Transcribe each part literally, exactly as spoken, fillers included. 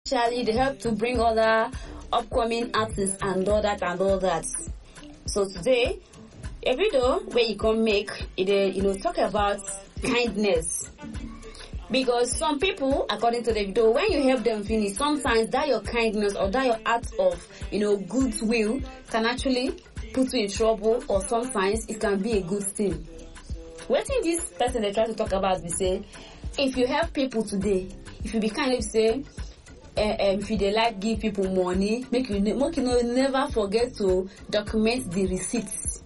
especially they help to bring other upcoming artists and all that and all that. So today, a video where you can make it, you know, talk about kindness. Because some people, according to the video, when you help them finish, sometimes that your kindness or that your act of, you know, goodwill can actually put you in trouble, or sometimes it can be a good thing. What in this person they try to talk about, we say, if you help people today, if you be kind of say, uh, um, if you they like give people money, make you, make you know, never forget to document the receipts.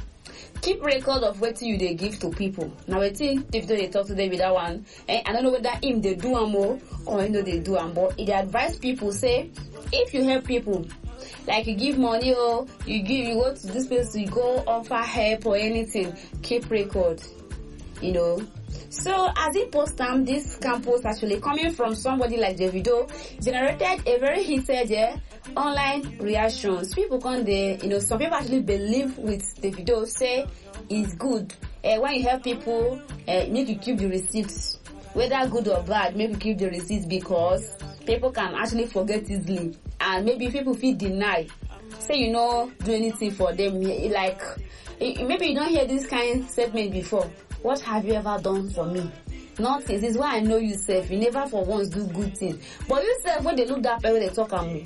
Keep record of what you they give to people. Now I think if they talk today with that one, eh, I don't know whether him they do a more or you know they do a more. It advise people say, if you help people, like you give money or you give you go to this place, you go offer help or anything, keep record. You know. So as it post time, this campus actually coming from somebody like Davido generated a very heated yeah, online reactions. People come there, you know, some people actually believe with Davido, say it's good. Uh, when you help people, uh, make you keep the receipts. Whether good or bad, maybe keep the receipts because people can actually forget easily. And maybe people feel deny. Say you know do anything for them. Like maybe you don't hear this kind of statement before. What have you ever done for me? Nothing. This is why I know you self. You never for once do good things. But you self, when they look that person, they talk at me.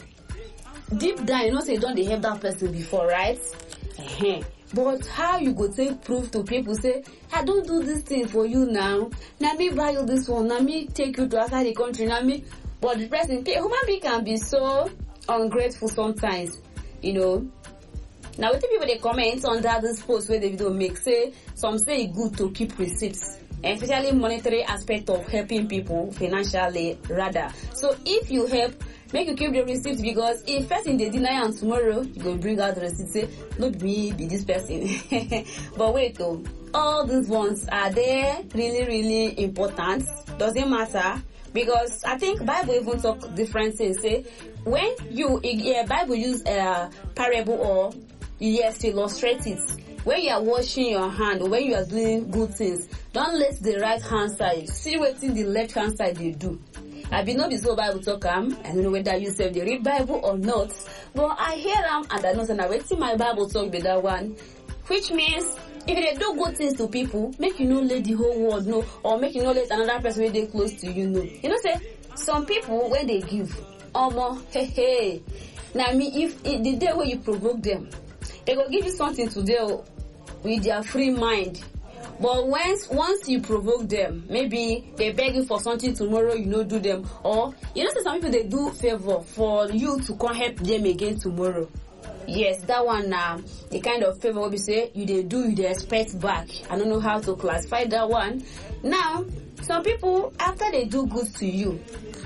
Deep down, you know, say don't they help that person before, right? Uh-huh. But how you go take proof to people say, I don't do this thing for you now. Now me buy you this one. Now me take you to outside the country. Now me. But the person, human being can be so ungrateful sometimes, you know. Now, what people they comment under this post where the video make say some say it's good to keep receipts, especially monetary aspect of helping people financially rather. So if you help, make you keep the receipts because if person they deny and tomorrow you go bring out the receipt say not me be this person. But wait though, all these ones are they really really important? Does it matter? Because I think Bible even talk different things. Say when you yeah Bible use a uh, parable or yes, to illustrate it. When you are washing your hand or when you are doing good things, don't let the right hand side see what in the left hand side they do. I be not be so Bible talk am. I don't know whether you say they read Bible or not, but I hear them and I know that I wait till my Bible talk with that one, which means if they do good things to people, make you know let the whole world know, or make you know let another person when they close to you know. You know, say some people when they give, oh more, hey hey. Now me if, if the day when you provoke them, they will give you something today with their free mind. But once once you provoke them, maybe they beg you for something tomorrow, you know, do them. Or, you know, some people, they do favor for you to come help them again tomorrow. Yes, that one, uh, the kind of favor what we say, you they do, you they expect back. I don't know how to classify that one. Now, some people, after they do good to you,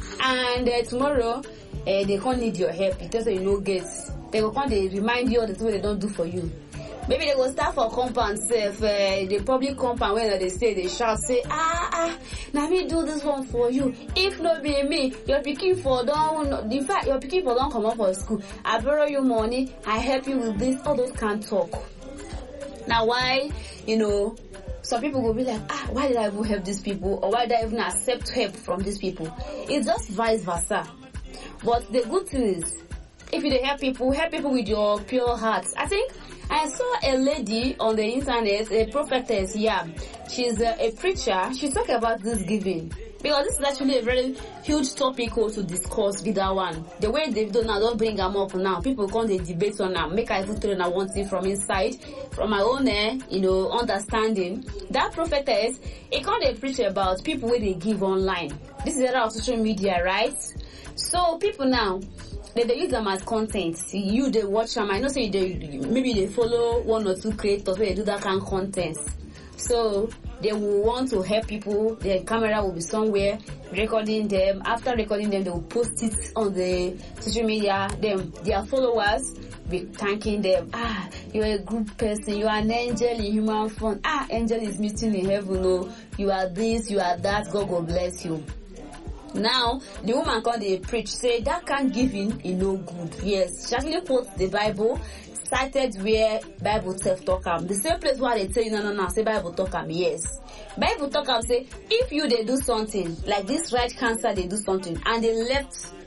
and uh, tomorrow, uh, they can't need your help because you know get. They will come, they remind you of the things they don't do for you. Maybe they will start for compound self, uh, the public compound where they say, they shout, say, ah, ah, now me do this one for you. If not be me, you're picking for don't, in fact, you're picking for don't come up for school. I borrow you money, I help you with this, all those can't talk. Now why, you know, some people will be like, ah, why did I even help these people? Or why did I even accept help from these people? It's just vice versa. But the good thing is, if you help people, help people with your pure heart. I think I saw a lady on the internet, a prophetess, yeah. She's a, a preacher. She talked about this giving. Because this is actually a very huge topic to discuss with that one. The way they've done now, don't bring them up now. People come, they debate on them. Make I put on one thing from inside, from my own, eh, you know, understanding. That prophetess, it can't they preach about people where they give online. This is era of social media, right? So people now, They, they use them as content. You they watch them. I know say they maybe they follow one or two creators where they do that kind of content. So they will want to help people. Their camera will be somewhere recording them. After recording them, they will post it on the social media. Them their followers be thanking them. Ah, you're a good person. You are an angel in human form. Ah, angel is meeting in heaven. No, you are this. You are that. God will bless you. Now, the woman called the preach, say that can't give in, in no good. Yes, she actually quotes the Bible, cited where Bible self talk am. The same place where they tell you, no, no, no, say Bible talk am, yes. Bible talk am say, if you they do something, like this right cancer, they do something, and they left